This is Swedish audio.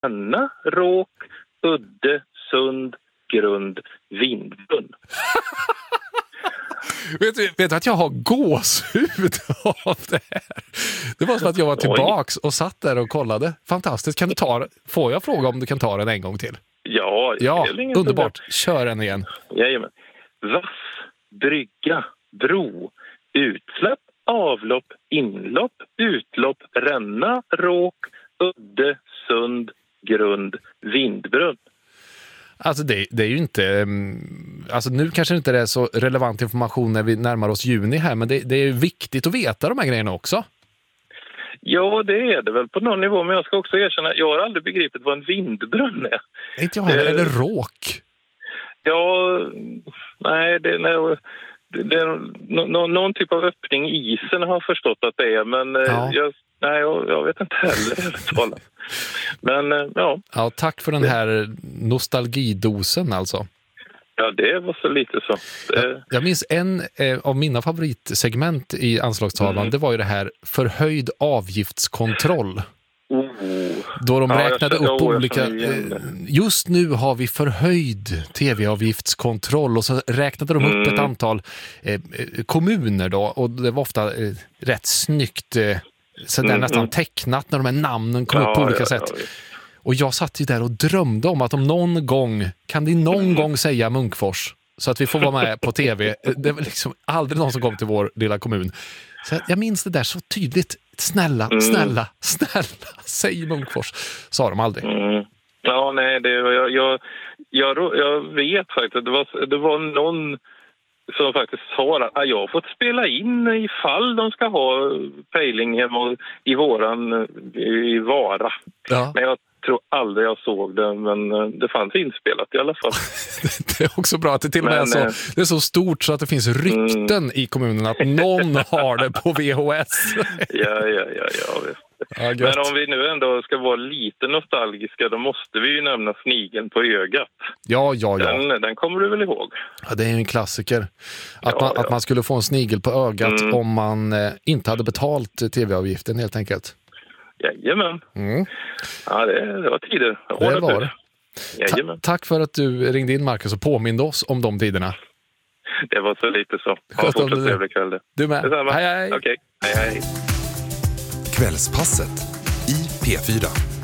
Ränna, Råk, Udde, Sund, Grund, Vindbrunn. Vet du att jag har gåshud av det här? Det var som att jag var tillbaks och satt där och kollade. Fantastiskt. Får jag fråga om du kan ta den en gång till? Ja, underbart. Kör den igen. Jajamän. Vass, brygga, bro, utsläpp, avlopp, inlopp, utlopp, ränna, Råk, Udde, Sund, Grund, Vindbrunn. Alltså det är ju inte... Alltså nu kanske inte det är så relevant information när vi närmar oss juni här, men det är ju viktigt att veta de här grejerna också. Ja, det är det väl på någon nivå, men jag ska också erkänna att jag har aldrig begripit vad en vindbrunn är. Inte jag heller, eller råk? Ja, nej, det är någon typ av öppning i isen har jag förstått att det är, men jag vet inte heller. Men Ja, tack för den här nostalgidosen alltså. Ja, det var så lite så. Jag minns en av mina favoritsegment i anslagstavlan, det var ju det här förhöjd avgiftskontroll. Då de räknade upp olika... Just nu har vi förhöjd tv-avgiftskontroll och så räknade de upp ett antal kommuner då, och det var ofta rätt snyggt så där nästan tecknat när de här namnen kom upp på olika sätt. Och jag satt ju där och drömde om att om någon gång, kan de någon gång säga Munkfors så att vi får vara med på tv. Det var liksom aldrig någon som kom till vår lilla kommun. Så jag minns det där så tydligt. Snälla, säg Munkfors. Sa de aldrig. Ja, nej, jag vet faktiskt att det var någon som faktiskt sa att jag har fått spela in ifall de ska ha pejling hemma i Vara. Ja. Men jag tror aldrig jag såg det, men det fanns inspelat i alla fall. Det är också bra att det till och med det är så stort så att det finns rykten i kommunen att någon har det på VHS. Ja, visst. Ja, men om vi nu ändå ska vara lite nostalgiska, då måste vi ju nämna Snigeln på ögat. Ja. Den kommer du väl ihåg? Ja, det är ju en klassiker. Att man skulle få en snigel på ögat om man inte hade betalt tv-avgiften helt enkelt. Jajamän. Ja, det var tider. Det var det. Tack för att du ringde in, Marcus, och påminde oss om de tiderna. Det var så lite så. Ha fortsatt trevlig kväll. Du med. Detsamma. Hej. Okej. Hej. Kvällspasset i P4.